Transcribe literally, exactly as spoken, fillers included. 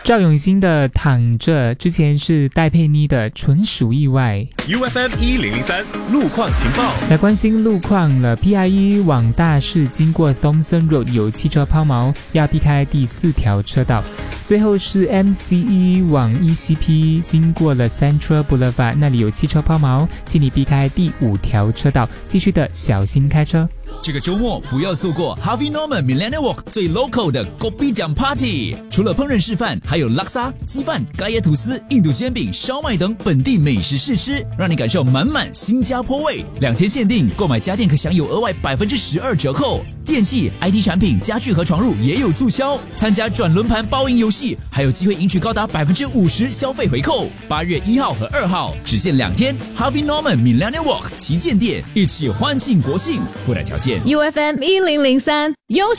赵永新的躺着，之前是戴佩妮的纯属意外。 U F M 一零零三路况情报， 来关心路况了。 P I E 往大市经过 Thomson Road 有汽车抛锚，要避开第四条车道。最后是 M C E 往 E C P 经过了 Central Boulevard， 那里有汽车抛锚，请你避开第五条车道，继续的小心开车。 这个周末不要错过 Harvey Norman Millennium Walk 最 local 的 Kopi 奖 Party， 除了烹饪示范，还有拉沙、鸡饭、咖椰吐司、印度煎饼、烧麦等本地美食试吃，让你感受满满新加坡味。两天限定，购买家电可享有额外百分之十二折扣，电器、I T 产品、家具和床褥也有促销。参加转轮盘包赢游戏，还有机会赢取高达百分之五十消费回扣。八月一号和二号只限两天 ，Harvey Norman Millennium Walk 旗舰店，一起欢庆国庆，附带条件。 U F M 一零零三优